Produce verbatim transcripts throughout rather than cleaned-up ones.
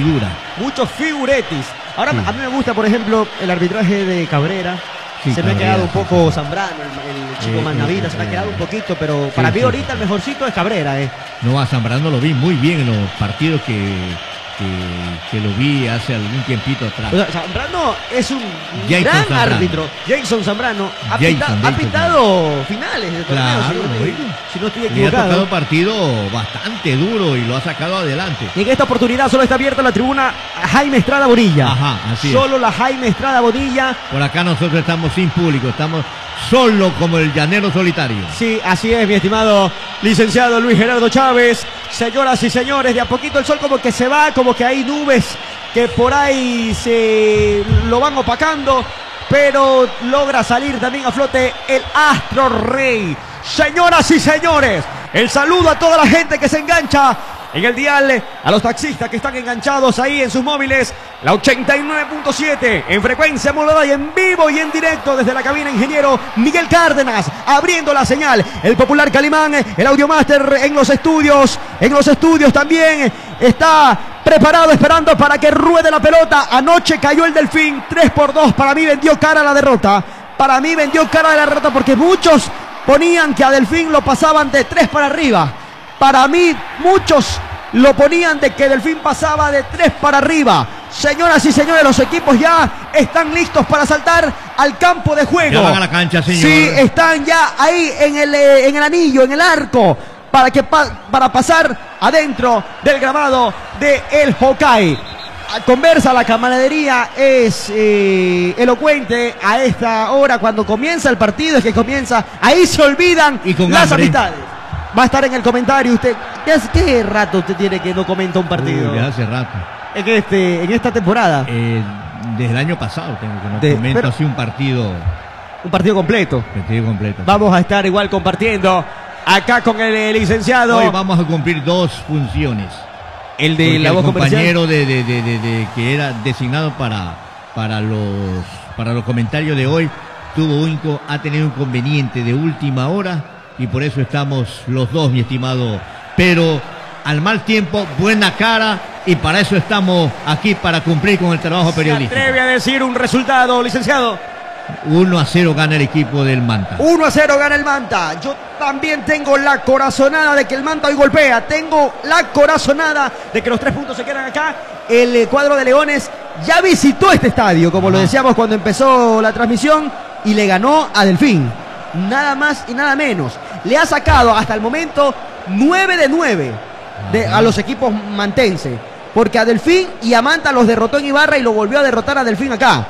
figura. Muchos figuretis. Ahora Sí. a mí me gusta, por ejemplo, el arbitraje de Cabrera. Sí, se me ha Cabrera, quedado un sí, poco sí. Zambrano, el, el chico Eh, Manavita, eh, se me ha eh, quedado un poquito, pero sí, para mí sí, ahorita sí. el mejorcito es Cabrera, eh. No, a Zambrano lo vi muy bien en los partidos que, que, que lo vi hace algún tiempito atrás. O sea, Zambrano es un Jason gran Zambrano. árbitro. Jason Zambrano ha, Jason, pita- ha Jason pitado finales de torneos, Claro, si, no estoy, lógico. si no estoy Le ha equivocado. tocado partido bastante duro y lo ha sacado adelante. Y en esta oportunidad solo está abierta la tribuna a Jaime Estrada Bonilla. Ajá, así es. Solo la Jaime Estrada Bonilla. Por acá nosotros estamos sin público, estamos solo como el llanero solitario. Sí, así es, mi estimado licenciado Luis Gerardo Chávez. Señoras y señores, de a poquito el sol como que se va, como que hay nubes que por ahí se lo van opacando, pero logra salir también a flote el Astro Rey. Señoras y señores, el saludo a toda la gente que se engancha en el dial, a los taxistas que están enganchados ahí en sus móviles, la ochenta y nueve punto siete en frecuencia modulada y en vivo y en directo desde la cabina ingeniero Miguel Cárdenas, abriendo la señal, el popular Calimán, el Audiomaster en los estudios, en los estudios también está preparado esperando para que ruede la pelota. Anoche cayó el Delfín, tres por dos, para mí vendió cara a la derrota, para mí vendió cara a la derrota porque muchos ponían que a Delfín lo pasaban de tres para arriba. Para mí, muchos lo ponían de que Delfín pasaba de tres para arriba. Señoras y señores, los equipos ya están listos para saltar al campo de juego. Ya van a la cancha, señor. Sí, están ya ahí en el, eh, en el anillo, en el arco, para, que pa para pasar adentro del grabado de El Hokkay. Conversa, la camaradería es eh, elocuente a esta hora cuando comienza el partido, es que comienza, ahí se olvidan Y con las hambre. amistades. Va a estar en el comentario usted. ¿Qué, hace- qué rato usted tiene que no comenta un partido? Uy, ya hace rato. En, este, en esta temporada. Eh, desde el año pasado tengo que no De- comento pero- así un partido, Un partido completo. partido completo. Vamos a estar igual compartiendo acá con el, eh, licenciado. Hoy vamos a cumplir dos funciones. El de Porque la el voz comercial. compañero de, de- de- de- de- que era designado para, para, los, para los comentarios de hoy tuvo un, inco- ha tenido un inconveniente de última hora y por eso estamos los dos, mi estimado. Pero al mal tiempo, buena cara y para eso estamos aquí, para cumplir con el trabajo ¿Se periodístico. atreve a decir un resultado, licenciado? uno a cero gana el equipo del Manta. uno a cero gana el Manta. Yo también tengo la corazonada de que el Manta hoy golpea. Tengo la corazonada de que los tres puntos se quedan acá. El eh, cuadro de Leones ya visitó este estadio, como Ajá. lo decíamos cuando empezó la transmisión, y le ganó a Delfín. Nada más y nada menos. Le ha sacado hasta el momento nueve de nueve de, Ajá. a los equipos mantenses. Porque a Delfín y a Manta los derrotó en Ibarra y lo volvió a derrotar a Delfín acá.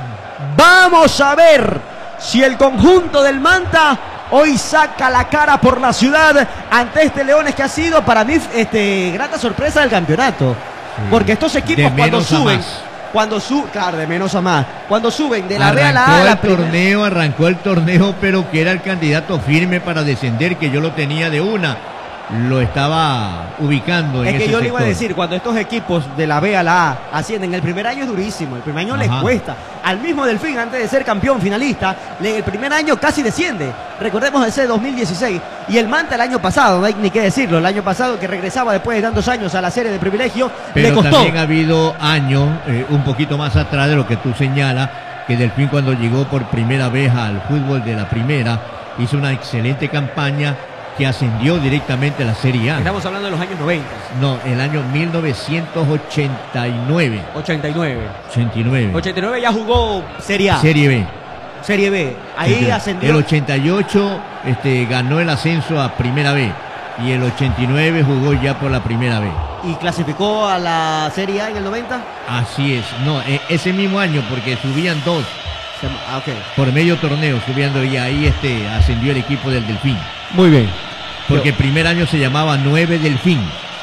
Vamos a ver si el conjunto del Manta hoy saca la cara por la ciudad ante este Leones que ha sido para mí este, grata sorpresa del campeonato. Sí. Porque estos equipos De cuando menos a suben, más. cuando su, claro, de menos a más, cuando suben de la B a la A, Arrancó la el primera- torneo, arrancó el torneo, pero que era el candidato firme para descender, que yo lo tenía de una. Lo estaba ubicando en Es que ese yo le iba a sector. decir, cuando estos equipos de la B a la A ascienden, el primer año es durísimo, el primer año les Ajá. cuesta. Al mismo Delfín, antes de ser campeón finalista, le- el primer año casi desciende. Recordemos ese dos mil dieciséis. Y el Manta el año pasado, no hay ni qué decirlo, el año pasado que regresaba después de tantos años a la serie de privilegio, le Pero costó. también ha habido años, eh, un poquito más atrás de lo que tú señalas, que Delfín cuando llegó por primera vez al fútbol de la primera, hizo una excelente campaña que ascendió directamente a la Serie A. Estamos hablando de los años noventa, No, el año mil novecientos ochenta y nueve. ochenta y nueve. ochenta y nueve. ochenta y nueve ya jugó Serie A, Serie B. Serie B. Ahí El ascendió. ochenta y ocho este, ganó el ascenso a Primera B y el ochenta y nueve jugó ya por la Primera B. Y clasificó a la Serie A en el noventa. Así es. No, e- ese mismo año porque subían dos Se llama- Ah, ok. por medio torneo, subiendo y ahí este, ascendió el equipo del Delfín. Muy bien. Porque el primer año se llamaba Nueve Delfín.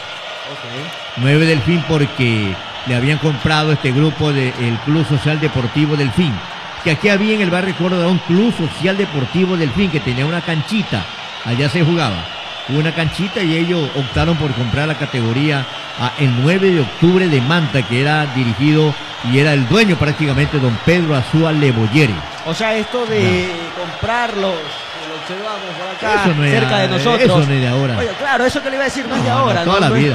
Ok. Nueve Delfín porque le habían comprado este grupo del Club Social Deportivo Delfín. Que aquí había en el barrio Córdoba un Club Social Deportivo Delfín que tenía una canchita. Allá se jugaba. Una canchita y ellos optaron por comprar la categoría a el nueve de octubre de Manta, que era dirigido y era el dueño prácticamente don Pedro Azúa Lebollere. O sea, esto de comprarlos, lo observamos por acá, Eso no es cerca a- de nosotros. eso no es de ahora. Oye, claro, eso que le iba a decir no, es de No, ahora. no, toda la es- vida.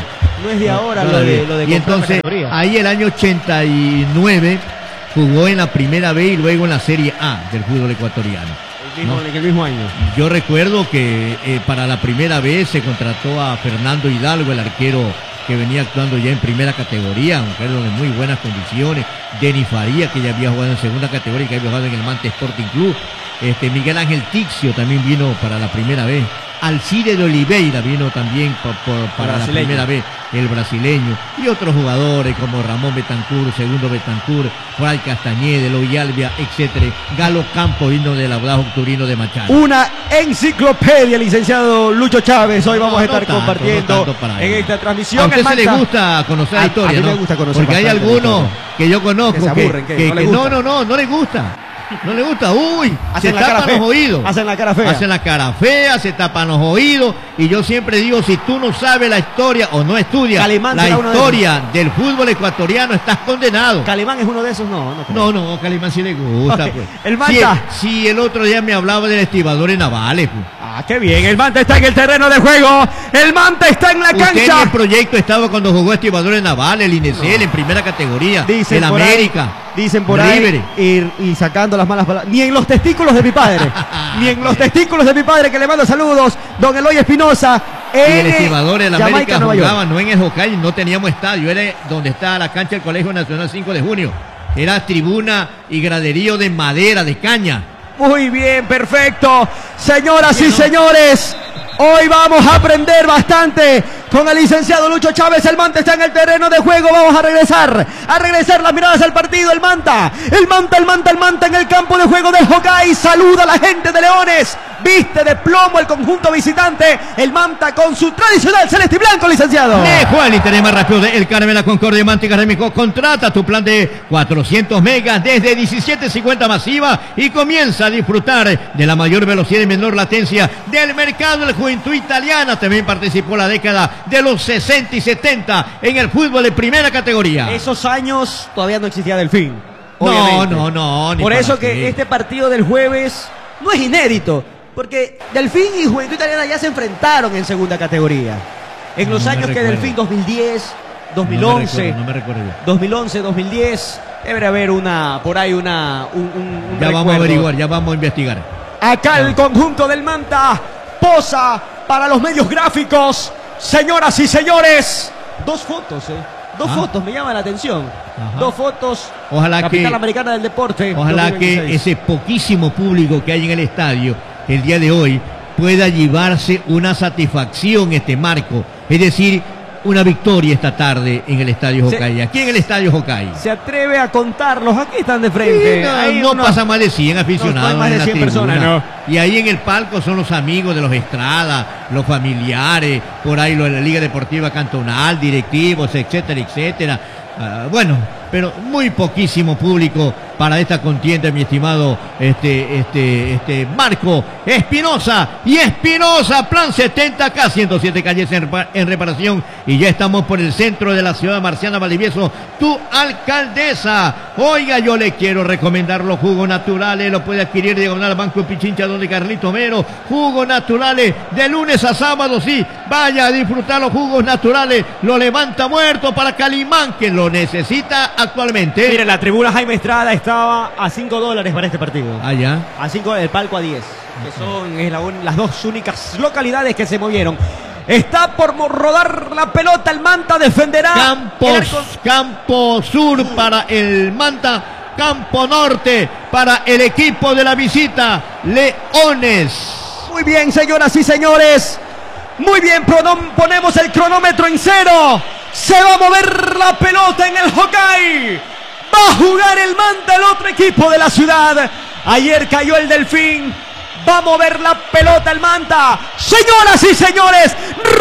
No es de no, ahora no lo, la de, vi. lo de Y comprar la entonces, categoría. ahí el año ochenta y nueve jugó en la primera B y luego en la Serie A del fútbol ecuatoriano. El mismo, ¿no? En el mismo año. Yo recuerdo que eh, para la primera vez se contrató a Fernando Hidalgo, el arquero que venía actuando ya en primera categoría, un arquero de muy buenas condiciones. Denis Faría, que ya había jugado en segunda categoría, que había jugado en el Manta Sporting Club. Este, Miguel Ángel Tixio también vino para la primera vez. Alcide de Oliveira vino también por, por, para la primera vez, el brasileño. Y otros jugadores como Ramón Betancur, Segundo Betancur, Fray Castañeda, Eloy Albia, etcétera. Galo Campo vino del Audaz Octurino de Machado. Una enciclopedia, licenciado Lucho Chávez. Hoy vamos No, a estar no tanto, compartiendo no tanto para en él. esta transmisión. A usted el se le Manta. gusta conocer la A- historia, a mí ¿no? me gusta conocer Porque hay bastante la algunos historia. que yo conozco Que se aburren, que que, no le que gusta. no, no, no, no le gusta. No le gusta, uy, se Hacen la cara tapan fea. los oídos. Hacen la cara fea. Hacen la cara fea, se tapan los oídos. Y yo siempre digo, si tú no sabes la historia o no estudias Calimán la será uno de historia del fútbol ecuatoriano, estás condenado. ¿Calimán es uno de esos? No, no creo. No, no, Calimán sí le gusta. Ok, Pues. el Manta. Si, si el otro día me hablaba de estibadores navales. Pues. Ah, qué bien. El Manta está en el terreno de juego. El Manta está en la Usted en cancha. el proyecto estaba cuando jugó estibadores navales, el Inecel, no. en primera categoría, Dicen el por América. Ahí, dicen por ahí y, y sacando las malas palabras. Ni en los testículos de mi padre. Ni en los testículos de mi padre, que le mando saludos. Don Eloy Espinosa. Y el estibador de la Jamaica, América jugaba, York. no en el Hokkaido, no teníamos estadio, era donde está la cancha del Colegio Nacional cinco de junio. Era tribuna y graderío de madera, de caña. Muy bien, perfecto. Señoras ¿Sí, y no? señores, hoy vamos a aprender bastante con el licenciado Lucho Chávez. El Manta está en el terreno de juego. Vamos a regresar, a regresar las miradas al partido. El Manta, el Manta, el Manta, el Manta en el campo de juego del Hokkaido. Saluda a la gente de Leones. Viste de plomo el conjunto visitante. El Manta con su tradicional celeste y blanco, licenciado. Le juega el interés más rápido de El Carmen, la Concordia, Mántica Rémico. Contrata tu plan de cuatrocientos megas desde diecisiete cincuenta masiva y comienza a disfrutar de la mayor velocidad y menor latencia del mercado. El juventud italiana también participó la década de los sesenta y setenta en el fútbol de primera categoría. Esos años todavía no existía Delfín. No, obviamente. no, no. Ni Por para eso que qué. este partido del jueves no es inédito. Porque Delfín y Juventud Italiana ya se enfrentaron en segunda categoría. En los No me años que recuerdo. Delfín dos mil diez, dos mil No me once, recuerdo, no me recuerdo ya. dos mil once, dos mil diez, debe haber una, por ahí una, un, un, un Ya vamos a recuerdo. averiguar, ya vamos a investigar. Acá el No. conjunto del Manta posa para los medios gráficos. Señoras y señores, dos fotos, eh. Dos Ah. fotos, me llama la atención. Ajá. Dos fotos. Ojalá Capital que- Americana del Deporte. Ojalá dos mil que veintiséis. ese poquísimo público que hay en el estadio el día de hoy pueda llevarse una satisfacción este marco, es decir, una victoria esta tarde en el estadio Se- Hokkaido. Aquí en el estadio Hokkaido. Se atreve a contarlos, aquí están de frente. Sí, no, Ahí no uno- pasa más de cien aficionados. No, no hay más de en la cien tribuna. personas, Y ahí en el palco son los amigos de los Estrada, los familiares, por ahí lo de la Liga Deportiva Cantonal, directivos, etcétera, etcétera. Ah, bueno, pero muy poquísimo público para esta contienda, mi estimado este, este, este Marco Espinosa. Y Espinosa, plan setenta K, ciento siete calles en, repa- en reparación. Y ya estamos por el centro de la ciudad marciana Valdivieso, tu alcaldesa. Oiga, yo le quiero recomendar los jugos naturales. Lo puede adquirir diagonal Banco Pichincha, donde Carlito Mero. Jugos naturales de lunes a sábado, sí. Vaya a disfrutar los jugos naturales. Lo levanta muerto para Calimán, que lo necesita actualmente. Mire, la tribuna Jaime Estrada estaba a cinco dólares para este partido. Allá. A cinco, el palco a diez. Que son es la un- las dos únicas localidades que se movieron. Está por mo- rodar la pelota, el Manta defenderá. el Campos, arco- campo sur para el Manta, campo norte para el equipo de la visita, Leones. Muy bien, señoras y señores. Muy bien, pronom- ponemos el cronómetro en cero. Se va a mover la pelota en el Hokkaido. Va a jugar el Manta, el otro equipo de la ciudad. Ayer cayó el Delfín. Va a mover la pelota el Manta. Señoras y señores.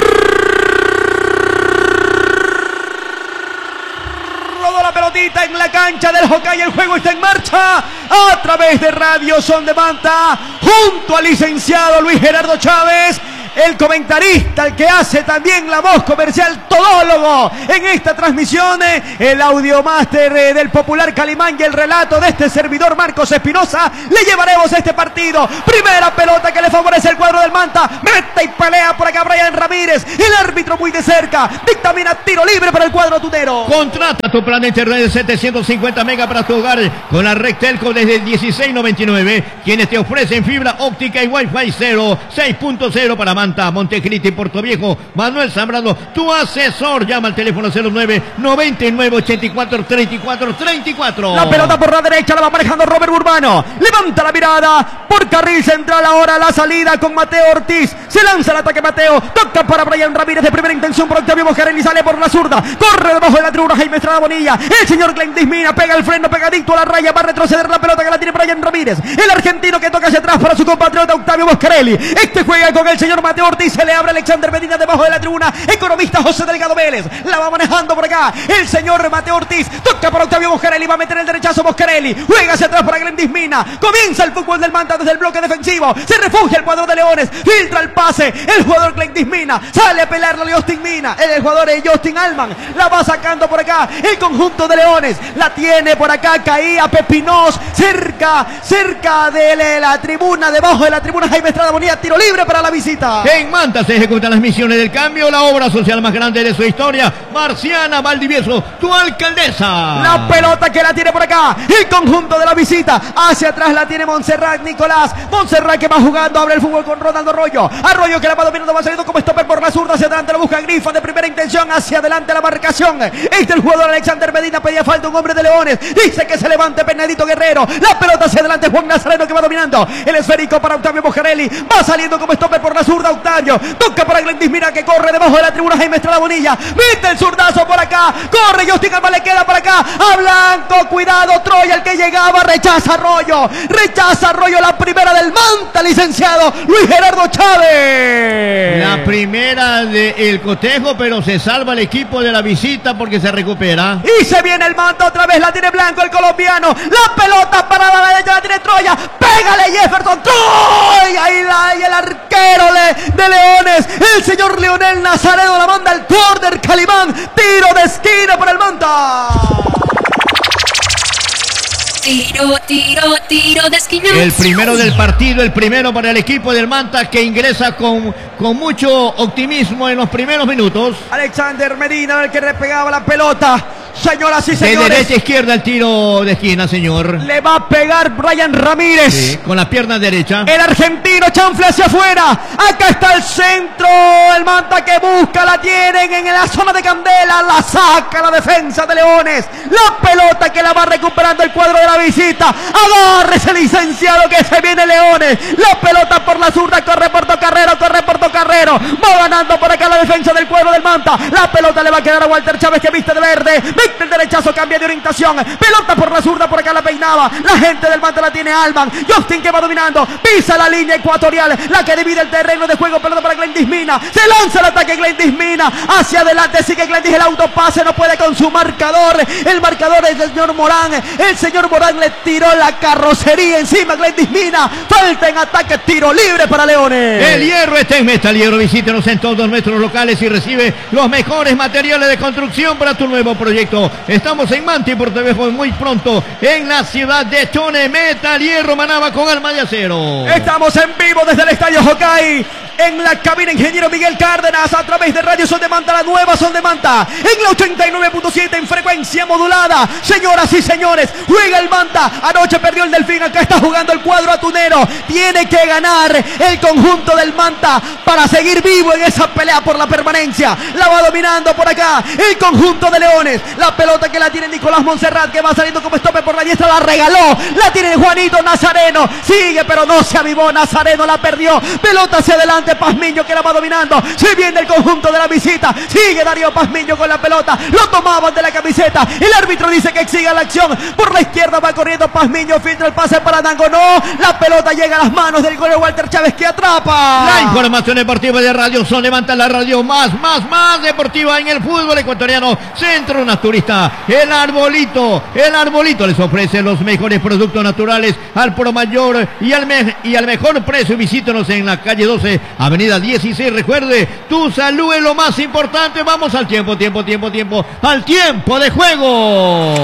Rodó la pelotita en la cancha del Hokkaido. El juego está en marcha a través de Radio Son de Manta. Junto al licenciado Luis Gerardo Chávez. el comentarista, el que hace también la voz comercial, todólogo en esta transmisión, el audiomáster del popular Calimán y el relato de este servidor Marcos Espinosa. Le llevaremos este partido. Primera pelota que le favorece el cuadro del Manta. Mete y pelea por acá Brian Ramírez. El árbitro muy de cerca dictamina tiro libre para el cuadro tunero. Contrata tu plan de internet de setecientos cincuenta megas para tu hogar con la red Telco desde dieciséis noventa y nueve, quienes te ofrecen fibra óptica y Wi-Fi cero, seis punto cero para Manta, Montecristi y Puerto Viejo. Manuel Zambrano, tu asesor. Llama al teléfono cero nueve noventa y nueve ochenta y cuatro treinta y cuatro treinta y cuatro. La pelota por la derecha la va manejando Robert Urbano. Levanta la mirada por carril central. Ahora la salida con Mateo Ortiz. Se lanza el ataque Mateo. Toca para Brian Ramírez de primera intención por Octavio Moscarelli. Sale por la zurda. Corre debajo de la tribuna Jaime Estrada Bonilla. El señor Glenn Dismina pega el freno pegadito a la raya. Va a retroceder la pelota que la tiene Brian Ramírez. El argentino que toca hacia atrás para su compatriota Octavio Moscarelli. Este juega con el señor Mateo Ortiz. Se le abre Alexander Medina debajo de la tribuna. Economista José Delgado Vélez. La va manejando por acá el señor Mateo Ortiz. Toca para Octavio Moscarelli. Va a meter el derechazo Moscarelli. Juega hacia atrás para Glenn Dismina. Comienza el fútbol del Manta desde el bloque defensivo. Se refugia el cuadro de Leones. Filtra el pase. El jugador Glenn Dismina. Sale a pelearlo Justin Mina. El jugador es Justin Alman. La va sacando por acá el conjunto de Leones. La tiene por acá Caía Pepinos. Cerca, cerca de la tribuna. Debajo de la tribuna Jaime Estrada Bonilla. Tiro libre para la visita. En Manta se ejecutan las misiones del cambio. La obra social más grande de su historia. Marciana Valdivieso, tu alcaldesa. La pelota que la tiene por acá el conjunto de la visita. Hacia atrás la tiene Montserrat Nicolás. Montserrat que va jugando. Abre el fútbol con Ronaldo Arroyo. Arroyo que la va dominando. Va saliendo como stopper por la zurda. Hacia adelante lo busca Grifa de primera intención. Hacia adelante la marcación. Este el jugador Alexander Medina. Pedía falta un hombre de Leones. Dice que se levante Penedito Guerrero. La pelota hacia adelante Juan Nazareno que va dominando. El esférico para Octavio Moscarelli. Va saliendo como stopper por la zurda Octavio. Toca para Glenn Dismina que corre debajo de la tribuna Jaime Estrada Bonilla. Mete el zurdazo por acá. Corre Justin Alba, le queda para acá a Blanco. Cuidado Troya el que llegaba. Rechaza Arroyo. Rechaza Arroyo la primera del Manta, licenciado Luis Gerardo Chávez. La primera del cotejo, pero se salva el equipo de la visita porque se recupera. Y se viene el Manta otra vez. La tiene Blanco el colombiano. La pelota para la derecha la tiene Troya. Pégale Jefferson. Troya y, la, y el arquero de, de Leones. El señor Leonel Nazareno la manda al córner Calimán. Tiro de esquina para el Manta. Tiro, tiro, tiro de esquina. El primero del partido, el primero para el equipo del Manta que ingresa con, con mucho optimismo en los primeros minutos. Alexander Medina el que le pegaba la pelota. Señoras y señores. De derecha a izquierda el tiro de esquina, señor. Le va a pegar Brian Ramírez. Sí, con la pierna derecha. El argentino chanfle hacia afuera. Acá está el centro. El Manta que busca. La tienen en la zona de Candela. La saca la defensa de Leones. La pelota que la va recuperando el cuadro de la visita. Agárrese, licenciado, que se viene Leones. La pelota por la zurda. Corre Porto Carrero. Corre Porto Carrero. Va ganando por acá la defensa del cuadro del Manta. La pelota le va a quedar a Walter Chávez que viste de verde. El derechazo cambia de orientación. Pelota por la zurda, por acá la peinaba. La gente del Manta la tiene Alban. Justin que va dominando. Pisa la línea ecuatorial. La que divide el terreno de juego. Pelota para Glenn Dismina. Se lanza el ataque Glenn Dismina. Hacia adelante sigue Glenn Dismina. El autopase no puede con su marcador. El marcador es el señor Morán. El señor Morán le tiró la carrocería encima a Glenn Dismina. Falta en ataque. Tiro libre para Leones. El Hierro está en Metal Hierro. Visítenos en todos nuestros locales y recibe los mejores materiales de construcción para tu nuevo proyecto. Estamos en Manta y Puerto Viejo muy pronto en la ciudad de Chone. Metal Hierro Manaba con alma de acero. Estamos en vivo desde el estadio Hokkaido. En la cabina ingeniero Miguel Cárdenas a través de Radio Son de Manta, la nueva Son de Manta, en la ochenta y nueve punto siete en frecuencia modulada. Señoras y señores, juega el Manta. Anoche perdió el Delfín, acá está jugando el cuadro atunero. Tiene que ganar el conjunto del Manta para seguir vivo en esa pelea por la permanencia. La va dominando por acá el conjunto de Leones. La pelota que la tiene Nicolás Montserrat, que va saliendo como estope por la diestra, la regaló. La tiene Juanito Nazareno. Sigue, pero no se avivó. Nazareno la perdió. Pelota hacia adelante. Pazmiño que la va dominando. Se viene el conjunto de la visita. Sigue Darío Pazmiño con la pelota. Lo tomaban de la camiseta. El árbitro dice que siga la acción. Por la izquierda va corriendo Pazmiño. Filtra el pase para Dango. No. La pelota llega a las manos del gol de Walter Chávez que atrapa. La información deportiva de Radio Son levanta la radio más, más, más deportiva en el fútbol ecuatoriano. Centro Naturista. El Arbolito. El Arbolito les ofrece los mejores productos naturales al por mayor y al, me y al mejor precio. Visítenos en la calle doce Avenida dieciséis. Recuerde, tu salud es lo más importante. Vamos al tiempo, tiempo, tiempo, tiempo. Al tiempo de juego.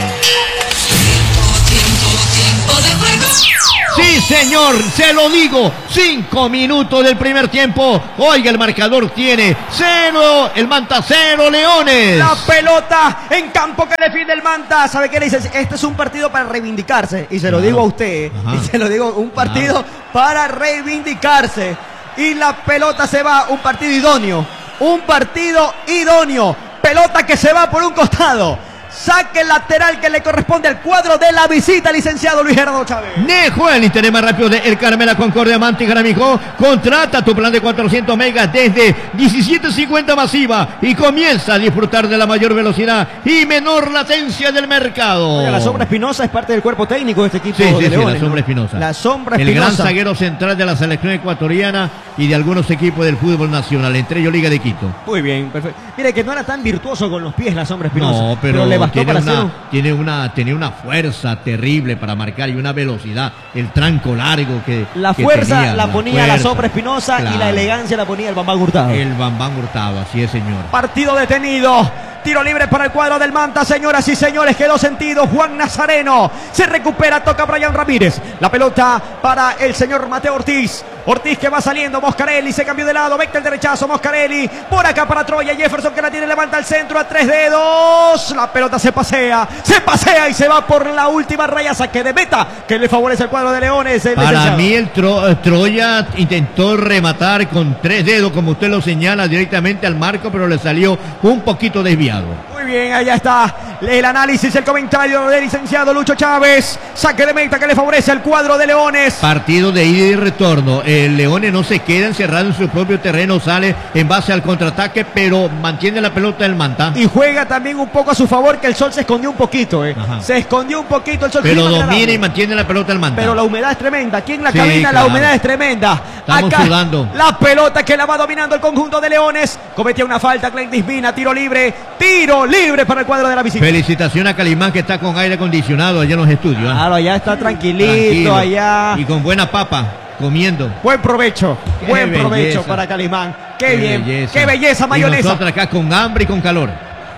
Sí, señor, se lo digo. Cinco minutos del primer tiempo. Oiga, el marcador tiene cero, el Manta cero, Leones. La pelota en campo que defiende el Manta. ¿Sabe qué le dice? Este es un partido para reivindicarse. Y se lo Ajá. digo a usted. Ajá. Y se lo digo, un partido Ajá. para reivindicarse. Y la pelota se va, un partido idóneo. Un partido idóneo. Pelota que se va por un costado. Saque lateral que le corresponde al cuadro de la visita, licenciado Luis Gerardo Chávez. Nejo, el interés más rápido de El Carmela Concordia Manta y Jaramillo. Contrata tu plan de cuatrocientos megas desde diecisiete cincuenta masiva y comienza a disfrutar de la mayor velocidad y menor latencia del mercado. Oiga, la Sombra Espinosa es parte del cuerpo técnico de este equipo Sí, sí, de sí, Leones, la Sombra ¿no? Espinosa. La Sombra El Espinosa. gran zaguero central de la selección ecuatoriana y de algunos equipos del fútbol nacional, entre ellos Liga de Quito. Muy bien, perfecto. Mire que no era tan virtuoso con los pies la Sombra Espinosa. No, pero, le bastó tiene, para una, hacer un... tiene, una, tiene una fuerza terrible para marcar y una velocidad, el tranco largo que La que fuerza tenía, la ponía la fuerza. Sombra Espinosa y la Claro. elegancia la ponía el Bambán Hurtado. El Bambán Hurtado, así es, señor. Partido detenido. Tiro libre para el cuadro del Manta, señoras y señores, quedó sentido Juan Nazareno. Se recupera, toca Brian Ramírez. La pelota para el señor Mateo Ortiz. Ortiz que va saliendo, Moscarelli se cambió de lado, vecta el derechazo, Moscarelli. Por acá para Troya, Jefferson que la tiene, levanta el centro a tres dedos. La pelota se pasea, se pasea y se va por la última raya, saque de meta que le favorece al cuadro de Leones. El Para licenciado. mí el Tro- Troya intentó rematar con tres dedos, como usted lo señala, directamente al marco, pero le salió un poquito desviado. Muy bien, allá está el análisis, el comentario del licenciado Lucho Chávez. Saque de meta que le favorece al cuadro de Leones. Partido de ida y retorno. El Leones no se queda encerrado en su propio terreno, sale en base al contraataque, pero mantiene la pelota del Manta. Y juega también un poco a su favor que el sol se escondió un poquito, eh. Ajá. Se escondió un poquito el sol. Pero Clima domina agradable. y mantiene la pelota del Manta. Pero la humedad es tremenda. Aquí en la Sí, cabina claro. la humedad es tremenda. Estamos Acá, sudando. la pelota que la va dominando el conjunto de Leones. Cometía una falta, Glendis Mina, tiro libre. Tiro libre para el cuadro de la visita. Felicitación a Calimán que está con aire acondicionado allá en los estudios. ¿eh? Claro, allá está tranquilito, Tranquilo. allá. Y con buena papa, comiendo. Buen provecho, Qué buen provecho belleza. para Calimán. Qué, bien, qué belleza, Y mayonesa. nosotros acá con hambre y con calor.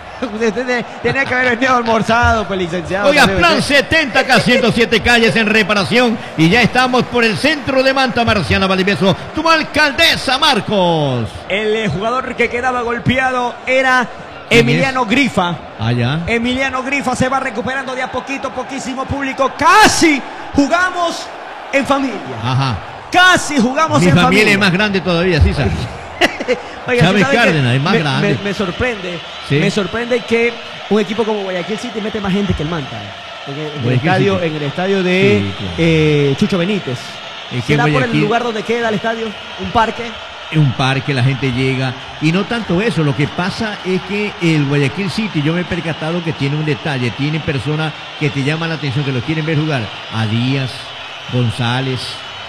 Usted tenía que haber venido almorzado, pues licenciado. Oiga, No debe plan ser. setenta K, ciento siete calles en reparación y ya estamos por el centro de Manta, Marciana Valdivieso, tu alcaldesa Marcos. El eh, jugador que quedaba golpeado era ¿Quién Emiliano Grifa. Allá. Emiliano Grifa se va recuperando de a poquito, poquísimo público. Casi jugamos en familia. Ajá. Casi jugamos Mi en familia familia. es más grande todavía, sí, ¿sabes? Oiga, Chávez ¿sí sabe Cárdenas qué? es más me, grande. Me, me sorprende, Sí. me sorprende que un equipo como Guayaquil City mete más gente que el Manta. En el, en el Guayaquil estadio, City. en el estadio de Sí, claro. eh, Chucho Benítez. Es que ¿Será por el Guayaquil- lugar donde queda el estadio? ¿Un parque? Un parque, la gente llega. Y no tanto eso, lo que pasa es que el Guayaquil City, yo me he percatado que tiene un detalle, tiene personas que te llaman la atención, que lo quieren ver jugar. A Díaz, González,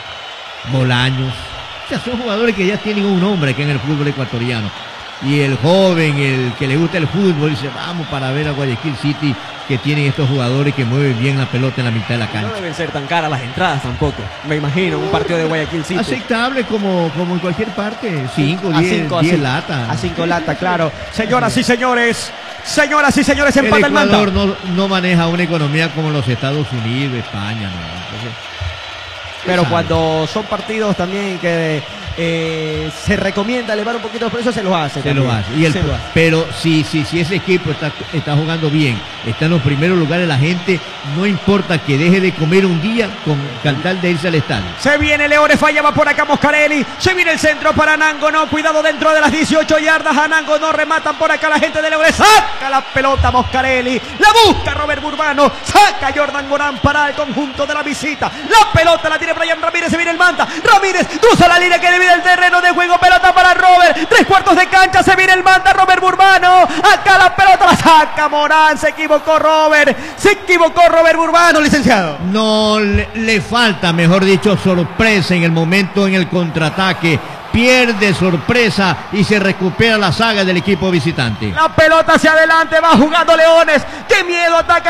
Bolaños. O sea, son jugadores que ya tienen un nombre aquí en el fútbol ecuatoriano. Y el joven, el que le gusta el fútbol, dice, vamos para ver a Guayaquil City, que tienen estos jugadores que mueven bien la pelota en la mitad de la No cancha. deben ser tan caras las entradas tampoco. Me imagino, un partido de Guayaquil City. Aceptable como, como en cualquier parte. Cinco, A diez, cinco, a diez cinco. latas. A cinco latas, claro. Señoras y señores, señoras y señores, El empata el Manta. Ecuador no, no maneja una economía como los Estados Unidos, España, no. Entonces, Pero sabe. cuando son partidos también que eh, se recomienda elevar un poquito los precios, se lo hace. se lo también. hace. Y el, Se lo hace. pero si, si, si ese equipo está, está jugando bien, está en los primeros lugares, la gente no importa que deje de comer un día con cantar de irse al estadio. Se viene Leones, falla, va por acá Moscarelli. Se viene el centro para Nango, no, cuidado dentro de las dieciocho yardas. A Nango no rematan por acá la gente de Leones. Saca la pelota Moscarelli. La busca Robert Burbano. Saca Jordan Morán para el conjunto de la visita. La pelota la tiene Brian Ramírez. Se viene el Manta. Ramírez cruza la línea que divide el terreno de juego. Pelota para Robert. Tres cuartos de cancha. Se viene el Manta. Robert Burbano. Acá la pelota la saca Morán. Se equivocó Robert. Se equivocó Robert Burbano, licenciado. No le, le falta, mejor dicho, sorpresa en el momento en el contraataque. Pierde sorpresa y se recupera la saga del equipo visitante. La pelota hacia adelante, va jugando Leones. ¡Qué miedo! Ataca el cuadro de la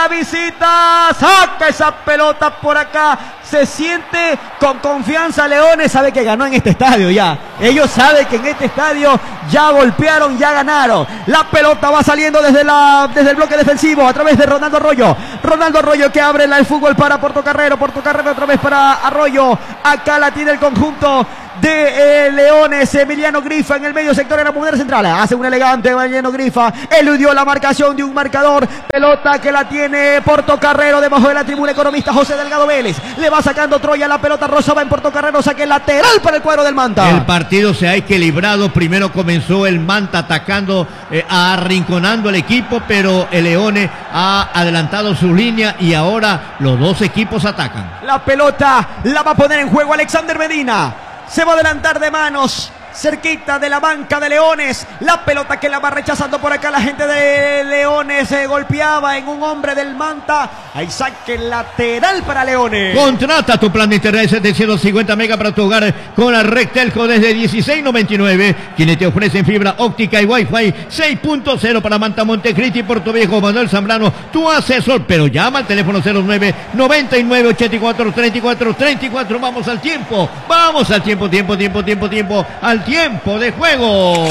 la visita. Saca esa pelota por acá. Se siente con confianza Leones. Sabe que ganó en este estadio ya. Ellos saben que en este estadio ya golpearon, ya ganaron. La pelota va saliendo desde, la, desde el bloque defensivo a través de Ronaldo Arroyo. Ronaldo Arroyo que abre el fútbol para Portocarrero. Portocarrero otra vez para Arroyo. Acá la tiene el conjunto de eh, Leones. Emiliano Grifa en el medio sector en la punta central. Hace un elegante Emiliano Grifa. Eludió la marcación de un marcador. Pelota que la tiene Portocarrero debajo de la tribuna economista José Delgado Vélez. Le va sacando Troya la pelota. Rosa va en Portocarrero. Saque lateral para el cuadro del Manta. El partido se ha equilibrado. Primero comenzó el Manta atacando, eh, arrinconando el equipo, pero el Leones ha adelantado su línea y ahora los dos equipos atacan. La pelota la va a poner en juego Alexander Medina. Se va a adelantar de manos, cerquita de la banca de Leones. La pelota que la va rechazando por acá la gente de Leones. Se golpeaba en un hombre del Manta. Ahí saque lateral para Leones. Contrata tu plan de internet setecientos cincuenta megas para tu hogar con la Red Telco desde dieciséis noventa y nueve. Quienes te ofrecen fibra óptica y Wi-Fi seis punto cero para Manta, Montecristi, Puerto Viejo. Manuel Zambrano, tu asesor. Pero llama al teléfono cero nueve noventa y nueve ochenta y cuatro treinta y cuatro treinta y cuatro. Vamos al tiempo. Vamos al tiempo, tiempo, tiempo, tiempo, tiempo. Al tiempo de juego.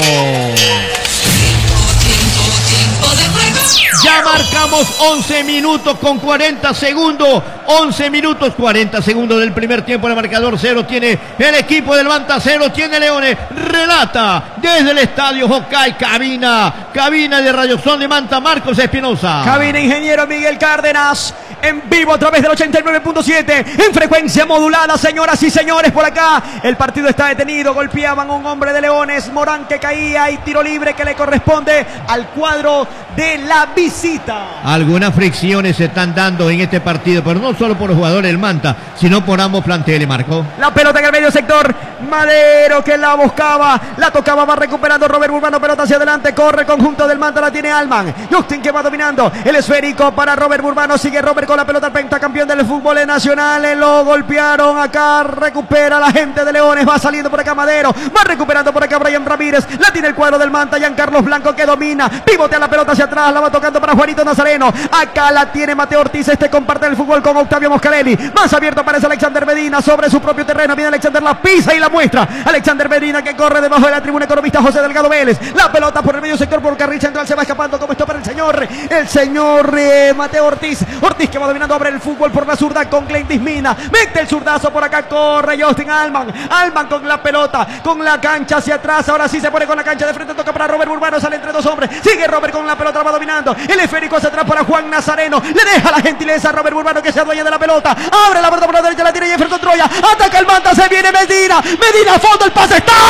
Ya marcamos once minutos con cuarenta segundos. once minutos cuarenta segundos del primer tiempo. El marcador cero tiene el equipo del Manta, cero tiene Leones. Relata desde el estadio Hokkaido, cabina, cabina de Rayozón de Manta, Marcos Espinosa. Cabina ingeniero Miguel Cárdenas. En vivo a través del ochenta y nueve punto siete. En frecuencia modulada, señoras y señores, por acá. El partido está detenido. Golpeaban a un hombre de Leones. Morán que caía y tiro libre que le corresponde al cuadro de la visita. Algunas fricciones se están dando en este partido, pero no solo por los jugadores del Manta, sino por ambos planteles, Marco. La pelota en el medio sector. Madero que la buscaba. La tocaba, va recuperando Robert Urbano. Pelota hacia adelante. Corre el conjunto del Manta. La tiene Alman. Justin que va dominando. El esférico para Robert Urbano. Sigue Robert con la pelota, el pentacampeón del fútbol nacional. Lo golpearon acá. Recupera la gente de Leones. Va saliendo por acá Madero. Va recuperando por acá Brian Ramírez. La tiene el cuadro del Manta. Giancarlos Blanco que domina. Pivotea la pelota hacia atrás. La va tocando para Juanito Nazareno. Acá la tiene Mateo Ortiz. Este comparte el fútbol con Octavio Moscarelli. Más abierto aparece Alexander Medina sobre su propio terreno. Viene Alexander, la pisa y la muestra. Alexander Medina que corre debajo de la tribuna economista José Delgado Vélez. La pelota por el medio sector por carril central. Se va escapando como esto para el señor. El señor eh, Mateo Ortiz. Ortiz que va dominando, abre el fútbol por la zurda con Glentis Mina. Mete el zurdazo por acá. Corre Justin Alman. Alman con la pelota. Con la cancha hacia atrás. Ahora sí se pone con la cancha de frente. Toca para Robert Urbano. Sale entre dos hombres. Sigue Robert con la pelota. Va dominando. El esférico hacia atrás para Juan Nazareno. Le deja la gentileza a Robert Urbano que se adueña de la pelota. Abre la pelota por la derecha. La tiene Jefferson Troya. Ataca el Manta. Se viene Medina. Medina a fondo. El pase está.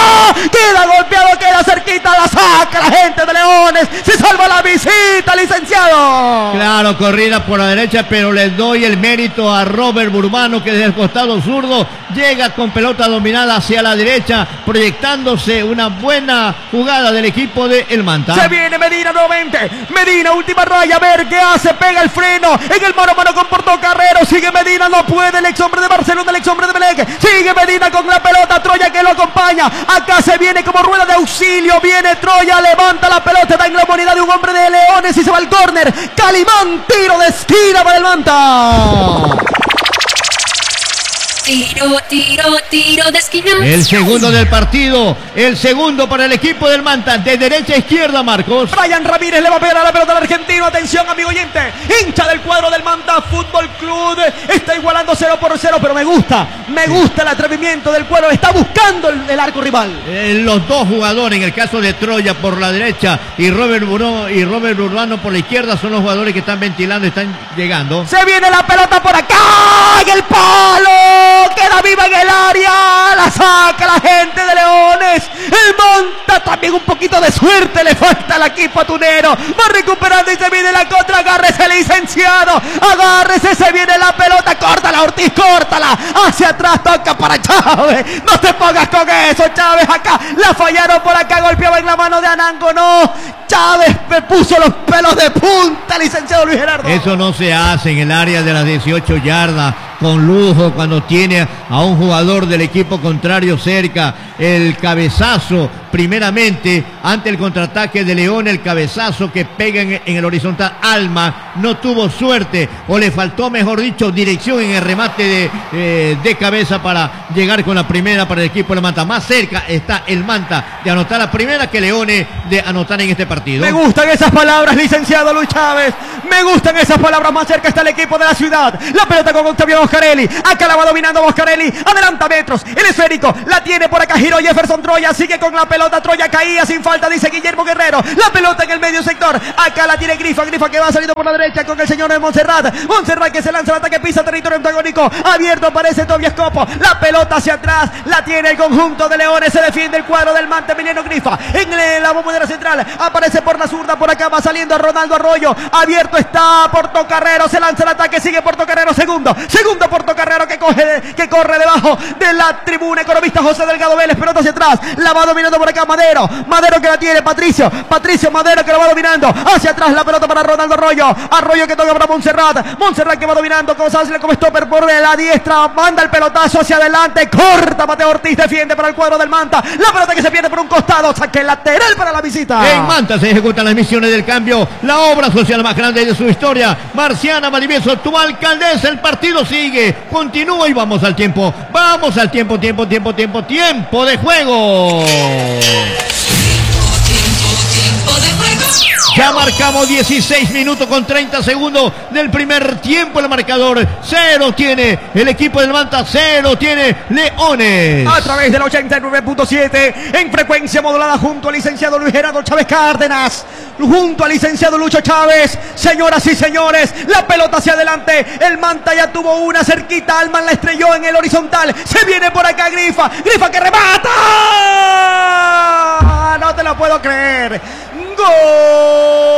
Queda golpeado. Queda cerquita. La saca la gente de Leones. Se salva la visita, licenciado. Claro, corrida por la derecha, pero le doy el mérito a Robert Urbano que desde el costado zurdo llega con pelota dominada hacia la derecha, proyectándose una buena jugada del equipo de El Manta. Se viene Medina nuevamente. Medina, última raya, a ver qué hace, pega el freno en el mano a mano con Portocarrero. Sigue Medina, no puede el ex hombre de Barcelona, el ex hombre de Melec. Sigue Medina con la pelota, Troya que lo acompaña. Acá se viene como rueda de auxilio. Viene Troya, levanta la pelota, da en la humanidad de un hombre de Leones y se va al córner. Calimán, tiro de esquina para el Manta. Tiro, tiro, tiro de esquina. El segundo del partido, el segundo para el equipo del Manta, de derecha a izquierda, Marcos. Brian Ramírez le va a pegar a la pelota al argentino. Atención, amigo oyente, hincha del cuadro del Manta Fútbol Club. Está igualando cero por cero, pero me gusta, me gusta el atrevimiento del cuadro. Está buscando el, el arco rival. Eh, los dos jugadores, en el caso de Troya por la derecha y Robert Urbano, y Robert Urbano por la izquierda, son los jugadores que están ventilando, están llegando. Se viene la pelota por acá. ¡Y el palo! Queda viva en el área. La saca la gente de Leones. El Manta también un poquito de suerte le falta al equipo atunero. Va recuperando y se viene la contra. Agárrese, licenciado. Agárrese, se viene la pelota. Córtala, Ortiz, córtala. Hacia atrás, toca para Chávez. No te pongas con eso, Chávez. Acá la fallaron por acá. Golpeaba en la mano de Anango. No. Chávez me puso los pelos de punta, licenciado Luis Gerardo. Eso no se hace en el área de las dieciocho yardas con lujo cuando tiene a un jugador del equipo contrario cerca. El cabezazo, primeramente, ante el contraataque de León, el cabezazo que pega en, en el horizontal. Alma no tuvo suerte, o le faltó, mejor dicho, dirección en el remate de, eh, de cabeza para llegar con la primera para el equipo de Manta. Más cerca está el Manta de anotar la primera que Leones de anotar en este partido. Me gustan esas palabras, licenciado Luis Chávez. Me gustan esas palabras. Más cerca está el equipo de la ciudad. La pelota con Octavio Boscarelli. Acá la va dominando Boscarelli. Adelanta metros. El esférico. La tiene por acá. Giró Jefferson Troya. Sigue con la pelota. Troya caía sin falta, dice Guillermo Guerrero. La pelota en el medio sector. Acá la tiene Grifa. Grifa que va saliendo por la derecha con el señor de Montserrat. Montserrat que se lanza al ataque. Pisa territorio antagónico. Abierto aparece Tobias Copo. La pelota hacia atrás. La tiene el conjunto de Leones. Se defiende el cuadro del Manta. Emiliano Grifa. En la bombonera central. Aparece por la zurda. Por acá va saliendo Ronaldo Arroyo. Abierto está Portocarrero. Se lanza el ataque. Sigue Portocarrero. Segundo. Segundo Portocarrero que coge, que corre debajo de la tribuna. Economista José Delgado Vélez. Pelota hacia atrás. La va dominando por acá Madero. Madero que la tiene Patricio. Patricio Madero que la va dominando. Hacia atrás la pelota para Ronaldo Arroyo. Arroyo que toca para Montserrat. Montserrat que va dominando. Como como stopper por la diestra. Manda el pelotazo hacia adelante. Corta Mateo Ortiz. Defiende para el cuadro del Manta. La pelota que se pierde por un costado. Saque lateral para la visita. En Manta se ejecutan las misiones del cambio. La obra social más grande de su historia. Marciana Valdivieso, tu alcaldesa. El partido sigue. Continúa y vamos al tiempo. Vamos al tiempo, tiempo, tiempo, tiempo, tiempo de juego. Ya marcamos dieciséis minutos con treinta segundos del primer tiempo. El marcador cero tiene el equipo del Manta, cero tiene Leones. A través del ochenta y nueve punto siete en frecuencia modulada junto al licenciado Luis Gerardo Chávez Cárdenas. Junto al licenciado Lucho Chávez. Señoras y señores, la pelota hacia adelante. El Manta ya tuvo una cerquita. Alman la estrelló en el horizontal. Se viene por acá Grifa. Grifa que remata. No te lo puedo creer. ¡Gol!